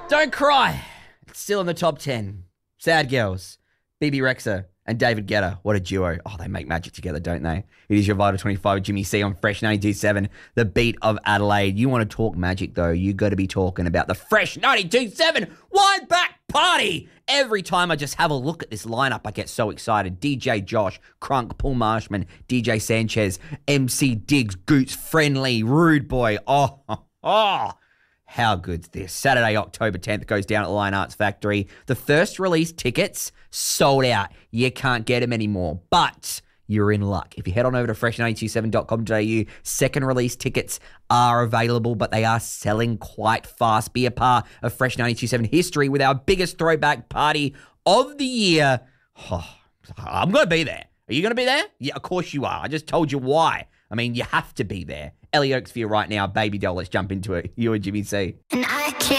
Don't cry. It's still in the top 10. Sad Girls, BB Rexa, and David Guetta. What a duo. Oh, they make magic together, don't they? It is your Vital 25 with Jimmy C on Fresh 92.7, the beat of Adelaide. You want to talk magic, though, you got to be talking about the Fresh 92.7 Wind Back Party. Every time I just have a look at this lineup, I get so excited. DJ Josh, Crunk, Paul Marshman, DJ Sanchez, MC Diggs, Goots, Friendly, Rude Boy. Oh. How good's this? Saturday, October 10th goes down at the Lion Arts Factory. The first release tickets sold out. You can't get them anymore, but you're in luck. If you head on over to fresh927.com.au, second release tickets are available, but they are selling quite fast. Be a part of Fresh 92.7 history with our biggest throwback party of the year. Oh, I'm going to be there. Are you going to be there? Yeah, of course you are. I just told you why. I mean, you have to be there. Ellie Oaks for you right now. Baby doll, let's jump into it. You and Jimmy C. And I can't